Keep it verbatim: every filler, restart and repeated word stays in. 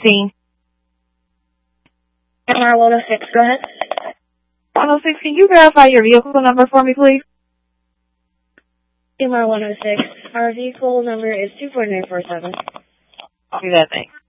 sixteen. M R one oh six, go ahead. one oh six, can you verify your vehicle number for me, please? M R one oh six, our vehicle number is two four nine four seven. I'll do that, thanks.